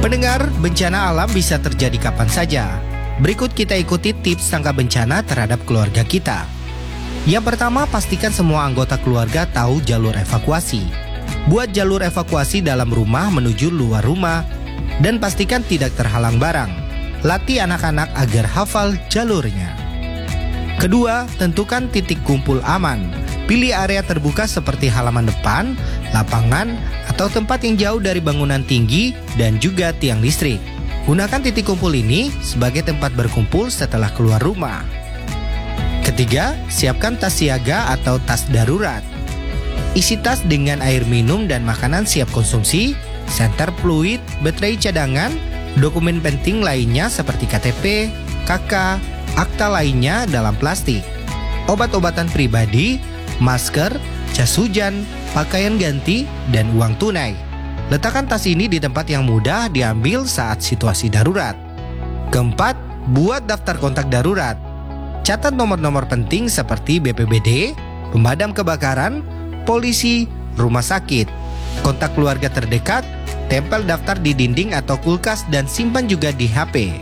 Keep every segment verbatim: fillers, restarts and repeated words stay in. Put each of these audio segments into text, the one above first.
Pendengar, bencana alam bisa terjadi kapan saja. Berikut kita ikuti tips tangkap bencana terhadap keluarga kita. Yang pertama, pastikan semua anggota keluarga tahu jalur evakuasi. Buat jalur evakuasi dalam rumah menuju luar rumah dan pastikan tidak terhalang barang. Latih anak-anak agar hafal jalurnya. Kedua, tentukan titik kumpul aman. Pilih area terbuka seperti halaman depan, lapangan, atau tempat yang jauh dari bangunan tinggi dan juga tiang listrik. Gunakan titik kumpul ini sebagai tempat berkumpul setelah keluar rumah. Ketiga, siapkan tas siaga atau tas darurat. Isi tas dengan air minum dan makanan siap konsumsi, senter fluid, baterai cadangan, dokumen penting lainnya seperti K T P, K K, akta lainnya dalam plastik, obat-obatan pribadi, masker, jas hujan, pakaian ganti, dan uang tunai. Letakkan tas ini di tempat yang mudah diambil saat situasi darurat. Keempat, buat daftar kontak darurat. Catat nomor-nomor penting seperti B P B D, pemadam kebakaran, polisi, rumah sakit, kontak keluarga terdekat, tempel daftar di dinding atau kulkas dan simpan juga di H P.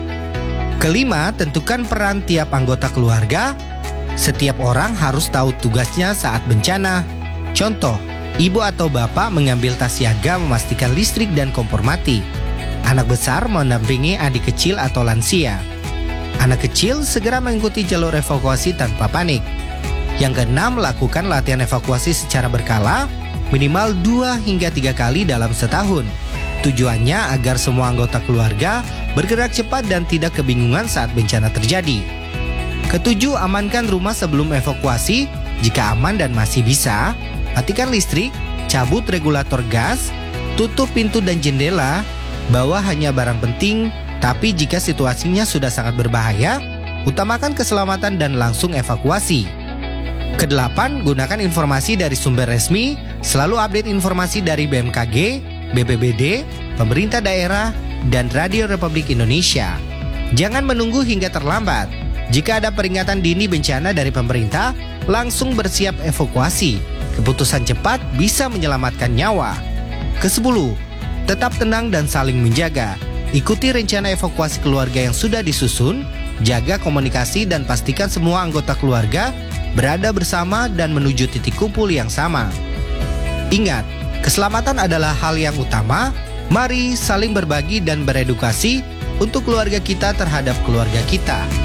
Kelima, tentukan peran tiap anggota keluarga. Setiap orang harus tahu tugasnya saat bencana. Contoh, ibu atau bapak mengambil tas siaga memastikan listrik dan kompor mati. Anak besar mendampingi adik kecil atau lansia. Anak kecil segera mengikuti jalur evakuasi tanpa panik. Yang keenam, lakukan latihan evakuasi secara berkala, minimal dua hingga tiga kali dalam setahun. Tujuannya agar semua anggota keluarga bergerak cepat dan tidak kebingungan saat bencana terjadi. Ketujuh, amankan rumah sebelum evakuasi. Jika aman dan masih bisa, matikan listrik, cabut regulator gas, tutup pintu dan jendela, bawa hanya barang penting. Tapi jika situasinya sudah sangat berbahaya, utamakan keselamatan dan langsung evakuasi. Kedelapan, gunakan informasi dari sumber resmi, selalu update informasi dari B M K G, B P B D, pemerintah daerah, dan Radio Republik Indonesia. Jangan menunggu hingga terlambat. Jika ada peringatan dini bencana dari pemerintah, langsung bersiap evakuasi. Keputusan cepat bisa menyelamatkan nyawa. Kesepuluh, tetap tenang dan saling menjaga. Ikuti rencana evakuasi keluarga yang sudah disusun, jaga komunikasi dan pastikan semua anggota keluarga berada bersama dan menuju titik kumpul yang sama. Ingat, keselamatan adalah hal yang utama. Mari saling berbagi dan beredukasi untuk keluarga kita terhadap keluarga kita.